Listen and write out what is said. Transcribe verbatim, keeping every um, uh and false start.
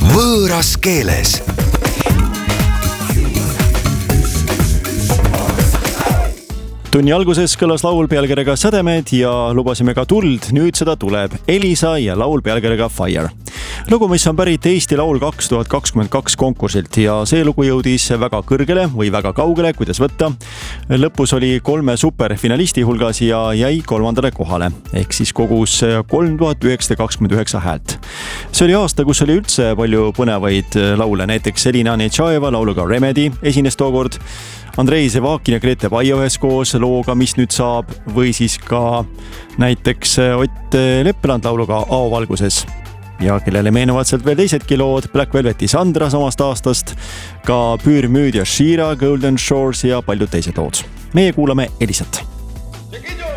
võõras keeles. Tunni alguses kõlas laul pealkirjaga Sädemed ja lubasime ka tuld, nüüd seda tuleb Elisa ja laul pealkirjaga Fire. Lugu, mis on pärit Eesti Laul kaks tuhat kakskümmend kaks konkursilt ja see lugu jõudis väga kõrgele või väga kaugele, kuidas võtta. Lõpus oli kolme superfinalisti hulgas ja jäi kolmandale kohale, ehk siis kogus kolm tuhat üheksasada kakskümmend üheksa häält. See oli aasta, kus oli üldse palju põnevaid laule, näiteks Elina Nechaeva lauluga Remedy esines tookord, Andrei Zevakin ja Grete Baio ühes koos looga Mis nüüd saab või siis ka näiteks Ott Leppeland lauluga Ao valguses. Ja kellele meenuvad sealt veel teisedki lood, Black Velveti Sandra samast aastast, ka Püürmüüd ja Shira, Golden Shores ja paljud teised lood. Meie kuulame Elisat.